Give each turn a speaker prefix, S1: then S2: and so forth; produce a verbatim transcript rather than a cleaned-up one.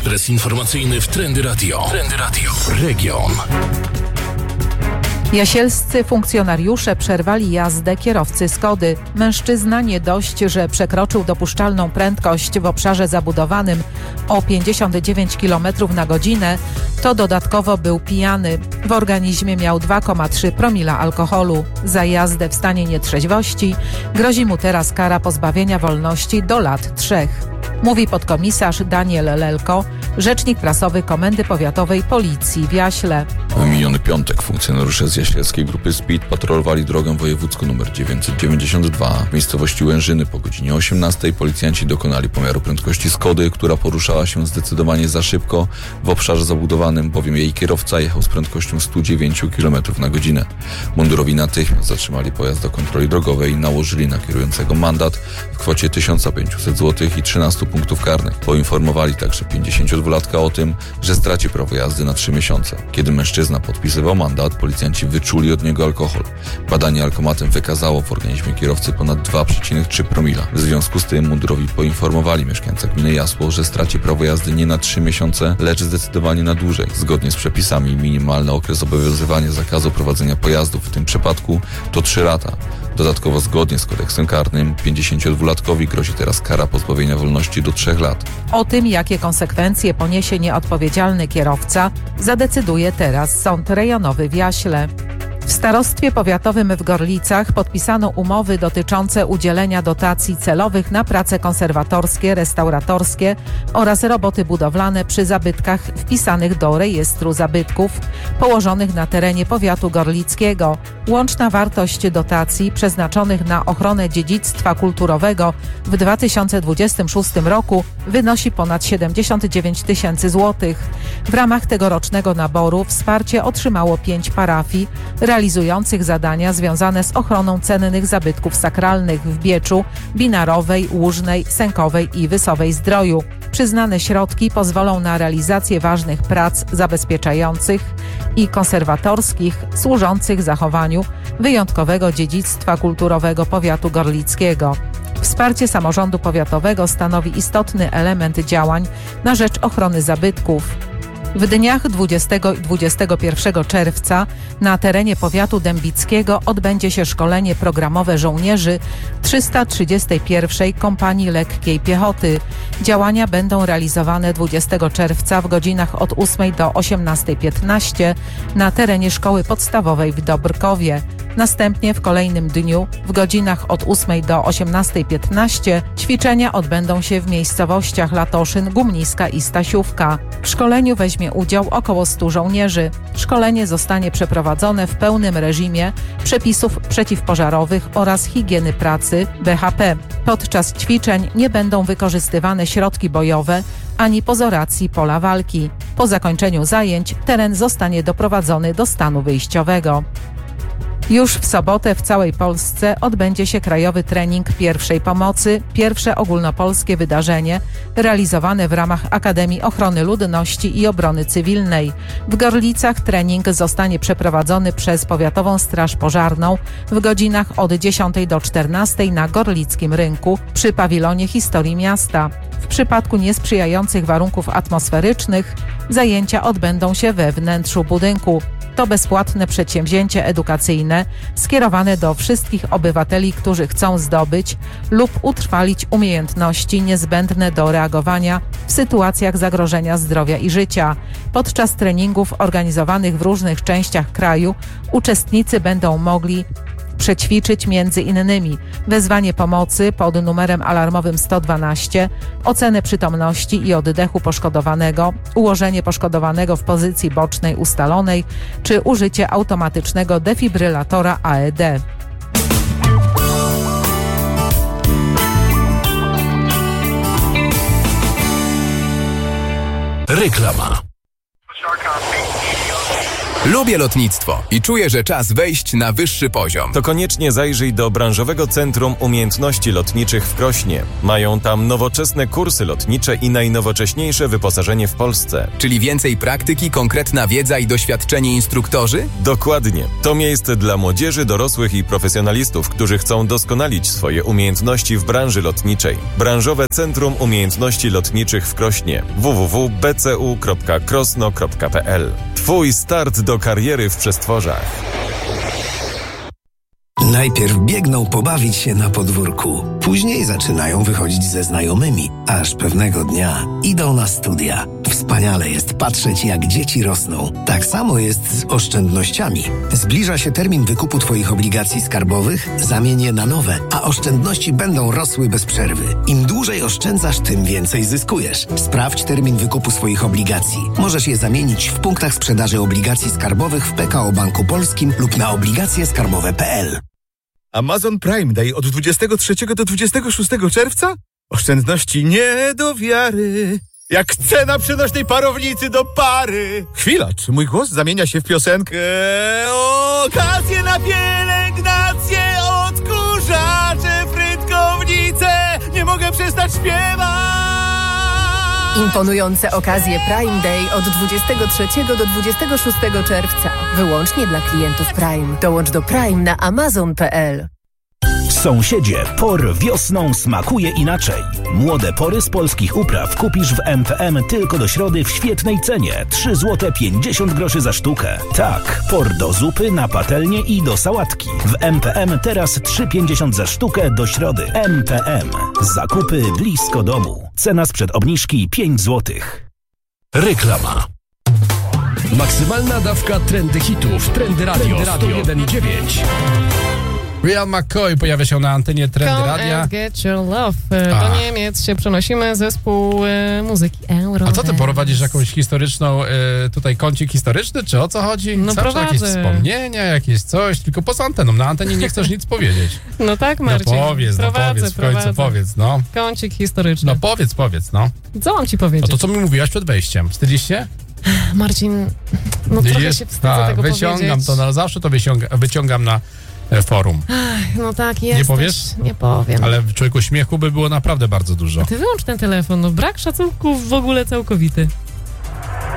S1: Ekspres informacyjny w Trendy Radio. Trendy Radio. Region.
S2: Jasielscy funkcjonariusze przerwali jazdę kierowcy Skody. Mężczyzna nie dość, że przekroczył dopuszczalną prędkość w obszarze zabudowanym o pięćdziesiąt dziewięć kilometrów na godzinę, to dodatkowo był pijany. W organizmie miał dwa przecinek trzy promila alkoholu. Za jazdę w stanie nietrzeźwości grozi mu teraz kara pozbawienia wolności do lat trzech. Mówi podkomisarz Daniel Lelko, rzecznik prasowy Komendy Powiatowej Policji w Jaśle.
S3: W miniony piątek funkcjonariusze z jaślewskiej grupy Speed patrolowali drogę wojewódzką nr dziewięćset dziewięćdziesiąt dwa. W miejscowości Łężyny po godzinie osiemnastej policjanci dokonali pomiaru prędkości Skody, która poruszała się zdecydowanie za szybko w obszarze zabudowanym, bowiem jej kierowca jechał z prędkością sto dziewięć kilometrów na godzinę. Mundurowi natychmiast zatrzymali pojazd do kontroli drogowej i nałożyli na kierującego mandat w kwocie tysiąc pięćset złotych i trzynaście punktów karnych. Poinformowali także pięćdziesięciodwulatka o tym, że straci prawo jazdy na trzy miesiące. Kiedy mężczyzna podpisywał mandat, policjanci wyczuli od niego alkohol. Badanie alkomatem wykazało w organizmie kierowcy ponad dwa przecinek trzy promila. W związku z tym mundurowi poinformowali mieszkańca gminy Jasło, że straci prawo jazdy nie na trzy miesiące, lecz zdecydowanie na dłużej. Zgodnie z przepisami minimalny okres obowiązywania zakazu prowadzenia pojazdów w tym przypadku to trzy lata. Dodatkowo zgodnie z kodeksem karnym pięćdziesięciodwulatkowi grozi teraz kara pozbawienia wolności do trzech lat.
S2: O tym, jakie konsekwencje poniesie nieodpowiedzialny kierowca, zadecyduje teraz Sąd Rejonowy w Jaśle. W Starostwie Powiatowym w Gorlicach podpisano umowy dotyczące udzielenia dotacji celowych na prace konserwatorskie, restauratorskie oraz roboty budowlane przy zabytkach wpisanych do rejestru zabytków położonych na terenie powiatu gorlickiego. Łączna wartość dotacji przeznaczonych na ochronę dziedzictwa kulturowego w dwa tysiące dwudziestym szóstym roku wynosi ponad siedemdziesiąt dziewięć tysięcy złotych. W ramach tegorocznego naboru wsparcie otrzymało pięć parafii realizujących zadania związane z ochroną cennych zabytków sakralnych w Bieczu, Binarowej, Łużnej, Sękowej i Wysowej Zdroju. Przyznane środki pozwolą na realizację ważnych prac zabezpieczających i konserwatorskich służących zachowaniu wyjątkowego dziedzictwa kulturowego powiatu gorlickiego. Wsparcie samorządu powiatowego stanowi istotny element działań na rzecz ochrony zabytków. W dniach dwudziestego i dwudziestego pierwszego czerwca na terenie powiatu dębickiego odbędzie się szkolenie programowe żołnierzy trzysta trzydziestej pierwszej Kompanii Lekkiej Piechoty. Działania będą realizowane dwudziestego czerwca w godzinach od ósmej do osiemnastej piętnaście na terenie szkoły podstawowej w Dobrkowie. Następnie w kolejnym dniu w godzinach od ósmej do osiemnastej piętnaście ćwiczenia odbędą się w miejscowościach Latoszyn, Gumniska i Stasiówka. W szkoleniu weźmie udział około stu żołnierzy. Szkolenie zostanie przeprowadzone w pełnym reżimie przepisów przeciwpożarowych oraz higieny pracy B H P. Podczas ćwiczeń nie będą wykorzystywane środki bojowe ani pozoracji pola walki. Po zakończeniu zajęć teren zostanie doprowadzony do stanu wyjściowego. Już w sobotę w całej Polsce odbędzie się krajowy trening pierwszej pomocy, pierwsze ogólnopolskie wydarzenie realizowane w ramach Akademii Ochrony Ludności i Obrony Cywilnej. W Gorlicach trening zostanie przeprowadzony przez Powiatową Straż Pożarną w godzinach od dziesiątej do czternastej na Gorlickim Rynku przy pawilonie Historii Miasta. W przypadku niesprzyjających warunków atmosferycznych zajęcia odbędą się we wnętrzu budynku. To bezpłatne przedsięwzięcie edukacyjne skierowane do wszystkich obywateli, którzy chcą zdobyć lub utrwalić umiejętności niezbędne do reagowania w sytuacjach zagrożenia zdrowia i życia. Podczas treningów organizowanych w różnych częściach kraju uczestnicy będą mogli przećwiczyć między innymi wezwanie pomocy pod numerem alarmowym sto dwanaście, ocenę przytomności i oddechu poszkodowanego, ułożenie poszkodowanego w pozycji bocznej ustalonej czy użycie automatycznego defibrylatora A E D.
S1: Reklama.
S4: Lubię lotnictwo i czuję, że czas wejść na wyższy poziom.
S5: To koniecznie zajrzyj do Branżowego Centrum Umiejętności Lotniczych w Krośnie. Mają tam nowoczesne kursy lotnicze i najnowocześniejsze wyposażenie w Polsce.
S4: Czyli więcej praktyki, konkretna wiedza i doświadczenie instruktorzy?
S5: Dokładnie. To miejsce dla młodzieży, dorosłych i profesjonalistów, którzy chcą doskonalić swoje umiejętności w branży lotniczej. Branżowe Centrum Umiejętności Lotniczych w Krośnie. w w w kropka b c u kropka krosno kropka p l. Twój start do kariery w przestworzach.
S6: Najpierw biegną pobawić się na podwórku, później zaczynają wychodzić ze znajomymi, aż pewnego dnia idą na studia. Wspaniale jest patrzeć, jak dzieci rosną. Tak samo jest z oszczędnościami. Zbliża się termin wykupu Twoich obligacji skarbowych, zamień je na nowe, a oszczędności będą rosły bez przerwy. Im dłużej oszczędzasz, tym więcej zyskujesz. Sprawdź termin wykupu swoich obligacji. Możesz je zamienić w punktach sprzedaży obligacji skarbowych w P K O Banku Polskim lub na obligacje skarbowe kropka p l.
S7: Amazon Prime Day od dwudziestego trzeciego do dwudziestego szóstego czerwca? Oszczędności nie do wiary. Jak cena przenośnej parownicy do pary. Chwila, czy mój głos zamienia się w piosenkę? Okazje na pielęgnację, odkurzacze, frytkownice. Nie mogę przestać śpiewać.
S8: Imponujące okazje Prime Day od dwudziestego trzeciego do dwudziestego szóstego czerwca. Wyłącznie dla klientów Prime. Dołącz do Prime na amazon kropka p l.
S9: Sąsiedzie, por wiosną smakuje inaczej. Młode pory z polskich upraw kupisz w M P M tylko do środy w świetnej cenie. trzy złote pięćdziesiąt groszy za sztukę. Tak, por do zupy, na patelnię i do sałatki. W M P M teraz trzy pięćdziesiąt za sztukę do środy. M P M. Zakupy blisko domu. Cena sprzed obniżki pięć złotych.
S1: Reklama. Maksymalna dawka trendy hitów. Trendy Radio, sto jeden i dziewięć.
S10: Ryan McCoy pojawia się na antenie Trendy
S11: Come
S10: Radia.
S11: and get your love. Do
S10: A.
S11: Niemiec się przenosimy, zespół e, muzyki Euro.
S10: A co ty prowadzisz jakąś historyczną, y, tutaj kącik historyczny, czy o co chodzi?
S11: No
S10: Zawsze jakieś
S11: prowadzę.
S10: wspomnienia, jakieś coś, tylko poza anteną. Na antenie nie chcesz nic powiedzieć.
S11: No tak, Marcin.
S10: No powiedz, no
S11: prowadzę,
S10: powiedz, w końcu
S11: prowadzę.
S10: powiedz, no.
S11: Kącik historyczny.
S10: No powiedz, powiedz, no.
S11: Co mam ci
S10: No
S11: powiedzieć?
S10: to co mi mówiłaś przed wejściem? Wstydzisz się?
S11: Marcin, no trochę
S10: Jest-
S11: się wstydzę
S10: a,
S11: tego
S10: wyciągam
S11: powiedzieć.
S10: to, no, zawsze to wyciąga, wyciągam na e, forum.
S11: Ach, no tak, jesteś.
S10: powiesz?
S11: Nie powiem.
S10: Ale w człowieku śmiechu by było naprawdę bardzo dużo.
S11: Ty wyłącz ten telefon, no brak szacunku w ogóle całkowity.